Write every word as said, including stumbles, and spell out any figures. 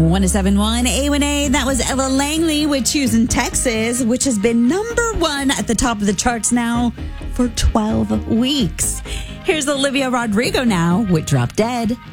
one oh seven point one A one A. That was Ella Langley with Choosing Texas, which has been number one at the top of the charts now for twelve weeks. Here's Olivia Rodrigo now with Drop Dead.